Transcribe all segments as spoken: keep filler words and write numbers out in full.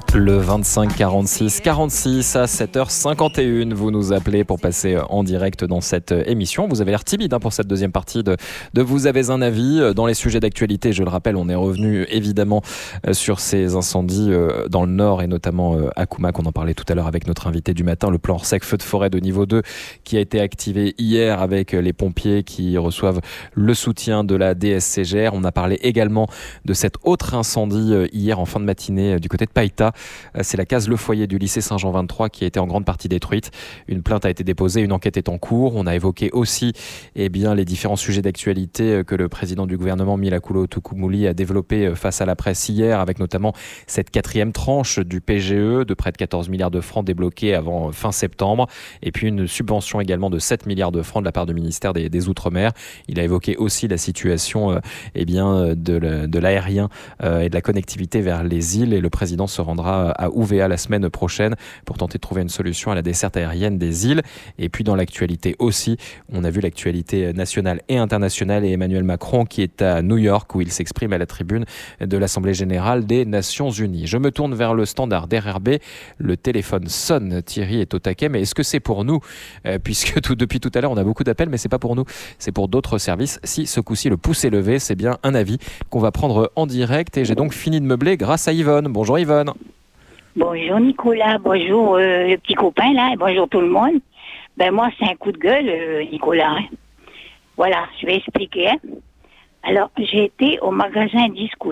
Le vingt-cinq quarante-six quarante-six à sept heures cinquante et une, vous nous appelez pour passer en direct dans cette émission. Vous avez l'air timide hein, pour cette deuxième partie de, de Vous avez un avis. Dans les sujets d'actualité, je le rappelle, on est revenu évidemment sur ces incendies dans le nord et notamment à Koumac. On en parlait tout à l'heure avec notre invité du matin, le plan Orsec feu de forêt de niveau deux qui a été activé hier avec les pompiers qui reçoivent le soutien de la D S C G R. On a parlé également de cet autre incendie hier en fin de matinée du côté de Païta. C'est la case Le Foyer du lycée Saint-Jean vingt-trois qui a été en grande partie détruite. Une plainte a été déposée, une enquête est en cours. On a évoqué aussi eh bien, les différents sujets d'actualité que le président du gouvernement, Mylakoulo Toukoumouli, a développé face à la presse hier, avec notamment cette quatrième tranche du P G E de près de quatorze milliards de francs débloqués avant fin septembre, et puis une subvention également de sept milliards de francs de la part du ministère des, des Outre-mer. Il a évoqué aussi la situation euh, eh bien, de, de l'aérien euh, et de la connectivité vers les îles, et le président se rendra à Ouvéa la semaine prochaine pour tenter de trouver une solution à la desserte aérienne des îles. Et puis dans l'actualité aussi, on a vu l'actualité nationale et internationale et Emmanuel Macron qui est à New York où il s'exprime à la tribune de l'Assemblée générale des Nations Unies. Je me tourne vers le standard d'R R B. Le téléphone sonne, Thierry est au taquet, mais est-ce que c'est pour nous euh, puisque tout, depuis tout à l'heure on a beaucoup d'appels, mais c'est pas pour nous, c'est pour d'autres services. Si ce coup-ci le pouce est levé, c'est bien un avis qu'on va prendre en direct et j'ai donc fini de meubler grâce à Yvonne. Bonjour Yvonne. Bonjour Nicolas, bonjour euh, le petit copain là, et bonjour tout le monde. Ben moi c'est un coup de gueule euh, Nicolas. Hein. Voilà, je vais expliquer. Hein. Alors j'ai été au magasin Discount.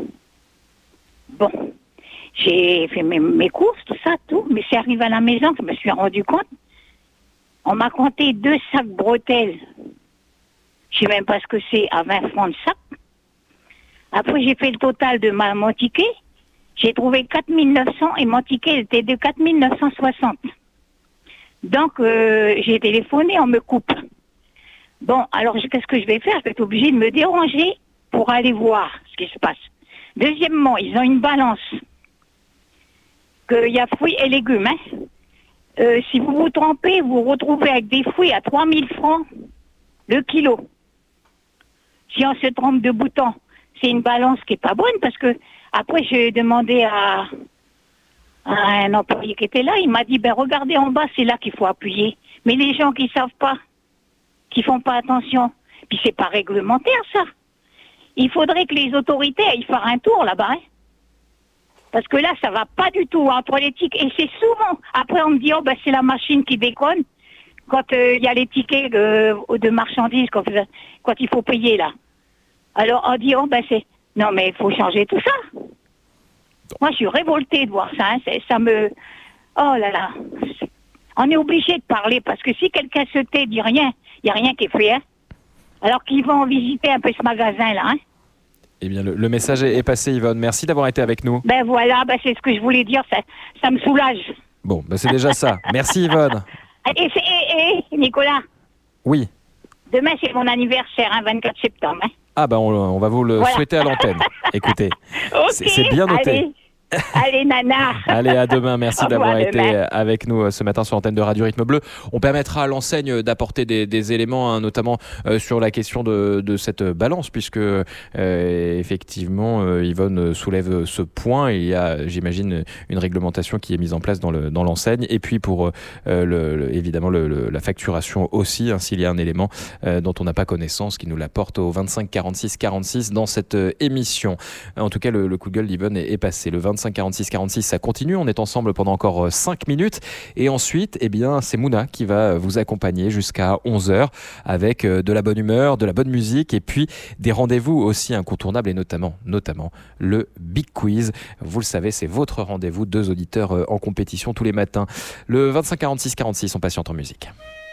Bon, j'ai fait mes, mes courses, tout ça, tout, mais c'est arrivé à la maison que je me suis rendu compte. On m'a compté deux sacs bretelles. Je sais même pas ce que c'est, à vingt francs de sac. Après j'ai fait le total de ma, mon ticket. J'ai trouvé quatre mille neuf cents et mon ticket était de quatre mille neuf cent soixante. Donc, euh, j'ai téléphoné, on me coupe. Bon, alors qu'est-ce que je vais faire? Je vais être obligée de me déranger pour aller voir ce qui se passe. Deuxièmement, ils ont une balance. Qu'il y a fruits et légumes. Hein. Euh, si vous vous trompez, vous vous retrouvez avec des fruits à trois mille francs le kilo. Si on se trompe de bouton, c'est une balance qui n'est pas bonne parce que après, j'ai demandé à, à un employé qui était là, il m'a dit, ben regardez en bas, c'est là qu'il faut appuyer. Mais les gens qui savent pas, qui font pas attention, puis c'est pas réglementaire ça. Il faudrait que les autorités aillent faire un tour là-bas. Hein. Parce que là, ça va pas du tout entre les tickets. Et c'est souvent, après on me dit, oh ben c'est la machine qui déconne, quand il euh, y a les tickets euh, de marchandises, quand, quand il faut payer là. Alors on dit, oh ben c'est... Non, mais il faut changer tout ça. Moi, je suis révoltée de voir ça. Hein. Ça me... Oh là là. On est obligé de parler parce que si quelqu'un se tait, dit rien, il n'y a rien qui est fait. Hein. Alors qu'ils vont visiter un peu ce magasin-là. Hein. Eh bien, le, le message est, est passé, Yvonne. Merci d'avoir été avec nous. Ben voilà, ben c'est ce que je voulais dire. Ça, ça me soulage. Bon, ben c'est déjà ça. Merci, Yvonne. Et, et, et, et Nicolas. Oui. Demain, c'est mon anniversaire, hein, vingt-quatre septembre. Hein. Ah ben on, on va vous le voilà. souhaiter à l'antenne. Écoutez, okay, c'est bien noté. Allez. Allez, nana. Allez, à demain. Merci d'avoir été avec nous ce matin sur l'antenne de Radio Rythme Bleu. On permettra à l'enseigne d'apporter des, des éléments, hein, notamment euh, sur la question de, de cette balance, puisque euh, effectivement, euh, Yvonne soulève ce point. Il y a, j'imagine, une réglementation qui est mise en place dans, le, dans l'enseigne. Et puis, pour euh, le, le, évidemment le, le, la facturation aussi, hein, s'il y a un élément euh, dont on n'a pas connaissance, qui nous l'apporte au vingt-cinq quarante-six quarante-six dans cette euh, émission. En tout cas, le, le coup de gueule d'Yvonne est, est passé. Le vingt-cinq quarante-six quarante-six, ça continue. On est ensemble pendant encore cinq minutes. Et ensuite, eh bien, c'est Mouna qui va vous accompagner jusqu'à onze heures avec de la bonne humeur, de la bonne musique et puis des rendez-vous aussi incontournables et notamment, notamment le Big Quiz. Vous le savez, c'est votre rendez-vous, deux auditeurs en compétition tous les matins. Le vingt-cinq quarante-six quarante-six, on patiente en musique.